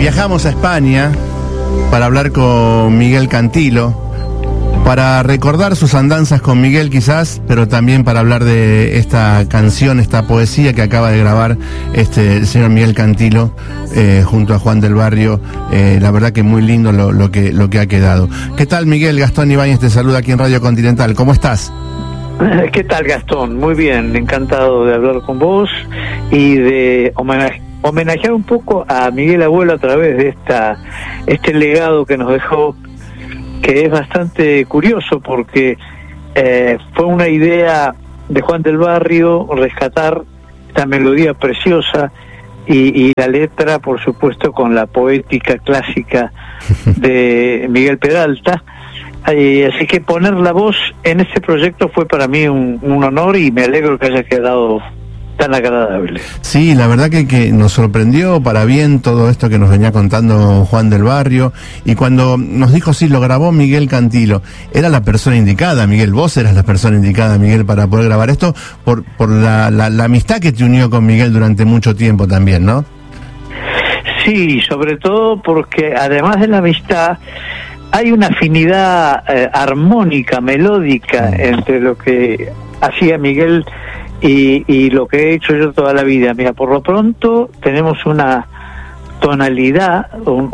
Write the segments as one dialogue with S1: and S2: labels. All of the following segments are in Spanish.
S1: Viajamos a España para hablar con Miguel Cantilo, para recordar sus andanzas con Miguel quizás, pero también para hablar de esta canción, esta poesía que acaba de grabar el señor Miguel Cantilo junto a Juan del Barrio. La verdad que muy lindo lo que ha quedado. ¿Qué tal, Miguel? Gastón Ibáñez te saluda aquí en Radio Continental. ¿Cómo estás?
S2: ¿Qué tal, Gastón? Muy bien, encantado de hablar con vos y de homenajear un poco a Miguel Abuelo a través de este legado que nos dejó, que es bastante curioso porque fue una idea de Juan del Barrio rescatar esta melodía preciosa y la letra, por supuesto, con la poética clásica de Miguel Peralta. Así que poner la voz en este proyecto fue para mí un honor y me alegro que haya quedado tan agradable.
S1: Sí, la verdad que nos sorprendió para bien todo esto que nos venía contando Juan del Barrio, y cuando nos dijo sí, lo grabó Miguel Cantilo, era la persona indicada, Miguel, vos eras la persona indicada, Miguel, para poder grabar esto, por la amistad que te unió con Miguel durante mucho tiempo también, ¿no?
S2: Sí, sobre todo porque además de la amistad hay una afinidad armónica, melódica entre lo que hacía Miguel y lo que he hecho yo toda la vida. Mira, por lo pronto tenemos una tonalidad,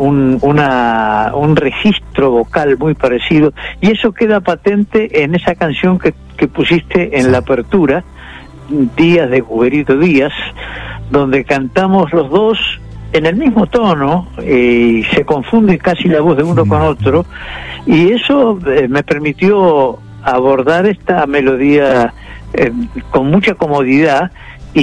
S2: un registro vocal muy parecido, y eso queda patente en esa canción que pusiste en la apertura, Días de Cuberito Díaz, donde cantamos los dos en el mismo tono, y se confunde casi la voz de uno con otro, y eso me permitió abordar esta melodía con mucha comodidad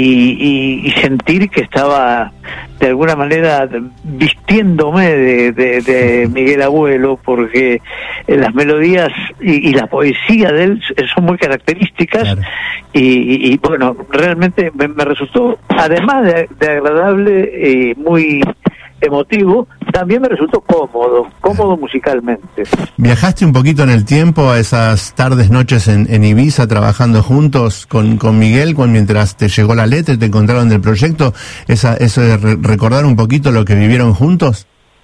S2: y sentir que estaba de alguna manera vistiéndome de Miguel Abuelo, porque las melodías y la poesía de él son muy características. Claro. Y bueno, realmente me resultó, además de agradable y muy emotivo, también me resultó cómodo musicalmente.
S1: ¿Viajaste un poquito en el tiempo a esas tardes, noches en Ibiza, trabajando juntos con Miguel, mientras te llegó la letra y te encontraron del proyecto? ¿Eso de recordar un poquito lo que vivieron juntos?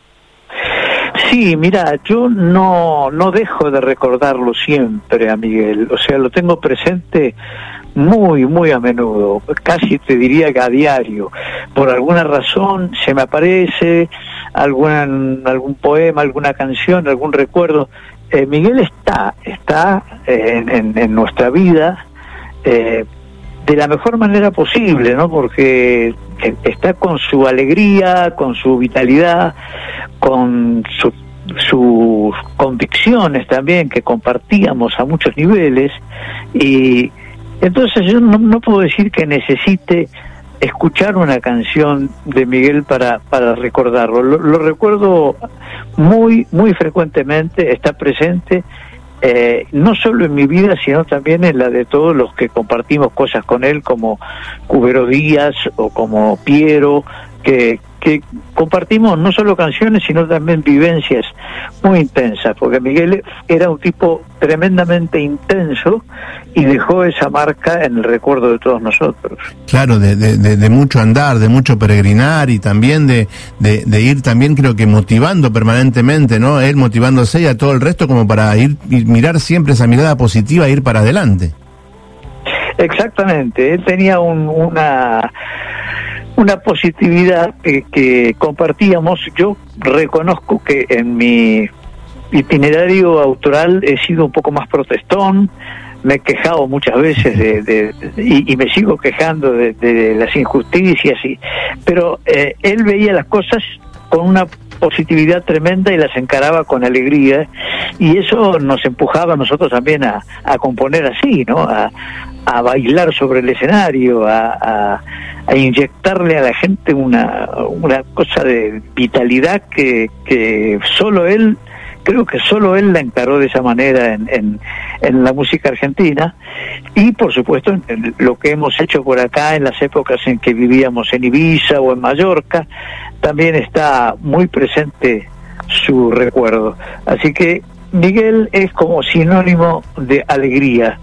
S2: Sí, mira, yo no dejo de recordarlo siempre a Miguel, o sea, lo tengo presente muy, muy a menudo, casi te diría que a diario. Por alguna razón se me aparece algún poema, alguna canción, algún recuerdo. Miguel está en nuestra vida de la mejor manera posible, ¿no? Porque está con su alegría, con su vitalidad, con sus convicciones también, que compartíamos a muchos niveles, y entonces yo no puedo decir que necesite escuchar una canción de Miguel para recordarlo. Lo recuerdo muy, muy frecuentemente, está presente no solo en mi vida, sino también en la de todos los que compartimos cosas con él, como Cubero Díaz o como Piero, que compartimos no solo canciones, sino también vivencias muy intensas, porque Miguel era un tipo tremendamente intenso y dejó esa marca en el recuerdo de todos nosotros.
S1: Claro, de mucho andar, de mucho peregrinar, y también de ir también, creo que motivando permanentemente, ¿no? Él motivándose y a todo el resto, como para ir y mirar siempre esa mirada positiva e ir para adelante.
S2: Exactamente, él tenía una positividad que compartíamos. Yo reconozco que en mi itinerario autoral he sido un poco más protestón, me he quejado muchas veces y me sigo quejando de las injusticias, pero él veía las cosas con una positividad tremenda y las encaraba con alegría, y eso nos empujaba a nosotros también a componer así, ¿no? A bailar sobre el escenario, a inyectarle a la gente una cosa de vitalidad que solo él, creo que solo él la encaró de esa manera en la música argentina. Y por supuesto en lo que hemos hecho por acá en las épocas en que vivíamos en Ibiza o en Mallorca, también está muy presente su recuerdo. Así que Miguel es como sinónimo de alegría,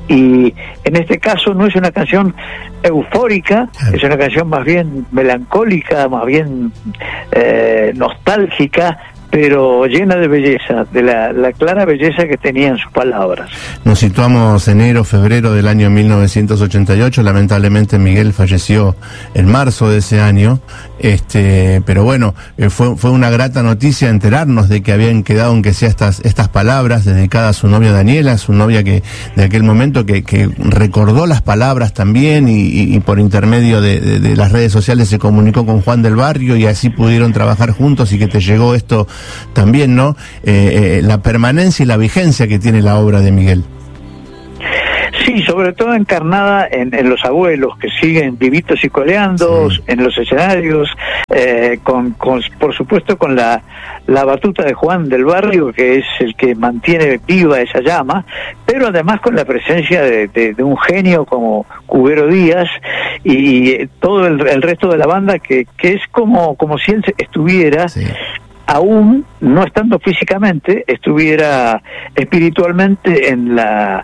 S2: y en este caso no es una canción eufórica, es una canción más bien melancólica, más bien nostálgica, pero llena de belleza, de la clara belleza que tenían sus palabras.
S1: Nos situamos enero, febrero del año 1988, lamentablemente Miguel falleció en marzo de ese año, pero bueno, fue una grata noticia enterarnos de que habían quedado, aunque sea estas palabras dedicadas a su novia Daniela, su novia que de aquel momento que recordó las palabras también y por intermedio de las redes sociales se comunicó con Juan del Barrio y así pudieron trabajar juntos y que te llegó esto también, ¿no? La permanencia y la vigencia que tiene la obra de Miguel.
S2: Sí, sobre todo encarnada en los abuelos que siguen vivitos y coleando, sí, en los escenarios, por supuesto con la batuta de Juan del Barrio, que es el que mantiene viva esa llama, pero además con la presencia de un genio como Cubero Díaz y todo el resto de la banda que es como si él estuviera... Sí. Aún no estando físicamente, estuviera espiritualmente en la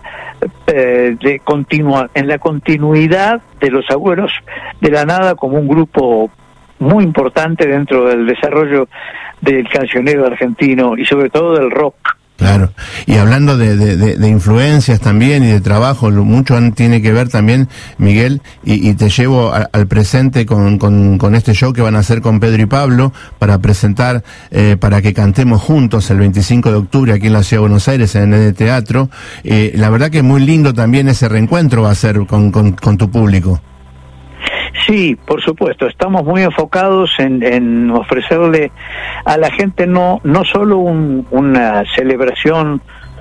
S2: continuidad de los abuelos de la nada, como un grupo muy importante dentro del desarrollo del cancionero argentino y sobre todo del rock.
S1: Claro, y hablando de influencias también y de trabajo, mucho tiene que ver también, Miguel, y te llevo al presente con este show que van a hacer con Pedro y Pablo para presentar, para que cantemos juntos el 25 de octubre aquí en la Ciudad de Buenos Aires en el Teatro. La verdad que es muy lindo también ese reencuentro va a ser con tu público.
S2: Sí, por supuesto, estamos muy enfocados en ofrecerle a la gente no solo una celebración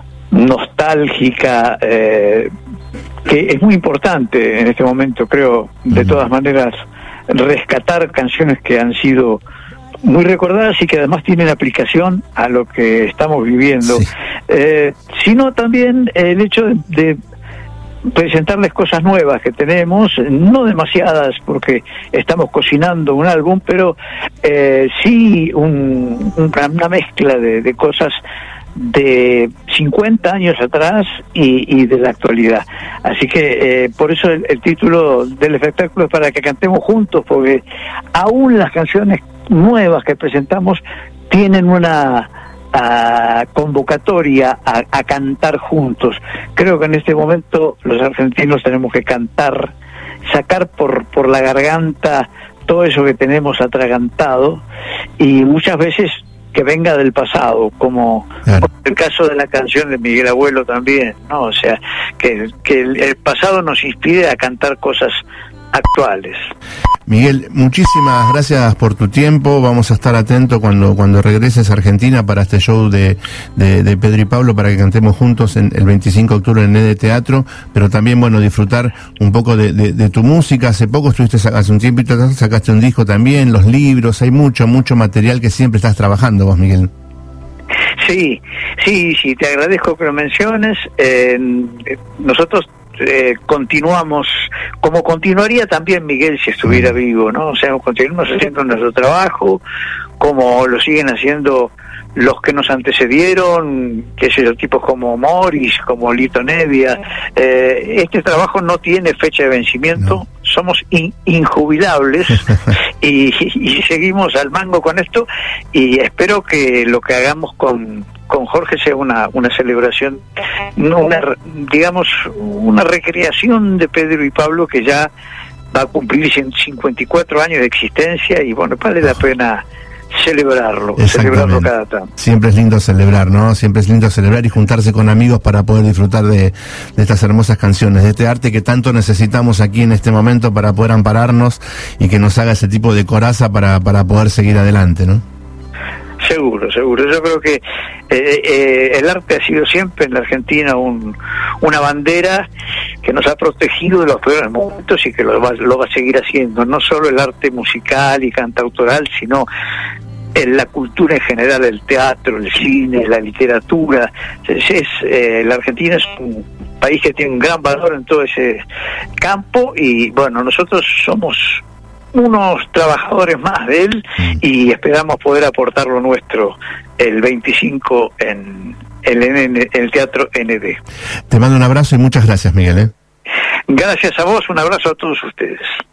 S2: nostálgica, que es muy importante en este momento, creo, de todas maneras, rescatar canciones que han sido muy recordadas y que además tienen aplicación a lo que estamos viviendo, sí, sino también el hecho de presentarles cosas nuevas que tenemos, no demasiadas porque estamos cocinando un álbum, pero sí una mezcla de cosas de 50 años atrás y de la actualidad. Así que por eso el título del espectáculo es para que cantemos juntos, porque aún las canciones nuevas que presentamos tienen una convocatoria a cantar juntos. Creo que en este momento los argentinos tenemos que cantar, sacar por la garganta todo eso que tenemos atragantado y muchas veces que venga del pasado, como claro, el caso de la canción de Miguel Abuelo también, ¿no? O sea, que el pasado nos inspire a cantar cosas actuales.
S1: Miguel, muchísimas gracias por tu tiempo. Vamos a estar atentos cuando regreses a Argentina para este show de Pedro y Pablo, para que cantemos juntos el 25 de octubre en el Teatro, pero también, bueno, disfrutar un poco de tu música. Hace poco hace un tiempito sacaste un disco también, los libros, hay mucho material que siempre estás trabajando vos, Miguel.
S2: Sí, te agradezco que lo menciones. Nosotros continuamos, como continuaría también Miguel si estuviera vivo, ¿no? O sea, continuamos haciendo nuestro trabajo, como lo siguen haciendo los que nos antecedieron, que es los tipos como Morris, como Lito Nevia. Este trabajo no tiene fecha de vencimiento, no. Somos injubilables y seguimos al mango con esto, y espero que lo que hagamos con Jorge sea una celebración, una recreación de Pedro y Pablo, que ya va a cumplir 54 años de existencia, y bueno, vale la pena celebrarlo cada tanto.
S1: Siempre es lindo celebrar, ¿no? Siempre es lindo celebrar y juntarse con amigos para poder disfrutar de estas hermosas canciones, de este arte que tanto necesitamos aquí en este momento para poder ampararnos y que nos haga ese tipo de coraza para poder seguir adelante, ¿no?
S2: Seguro. Yo creo que el arte ha sido siempre en la Argentina una bandera que nos ha protegido de los peores momentos y que lo va a seguir haciendo. No solo el arte musical y cantautoral, sino en la cultura en general, el teatro, el cine, la literatura. La Argentina es un país que tiene un gran valor en todo ese campo, y bueno, nosotros somos unos trabajadores más de él y esperamos poder aportar lo nuestro el 25 en el Teatro ND.
S1: Te mando un abrazo y muchas gracias, Miguel.
S2: Gracias a vos, un abrazo a todos ustedes.